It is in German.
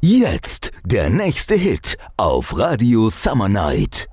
Jetzt der nächste Hit auf Radio Summer Night.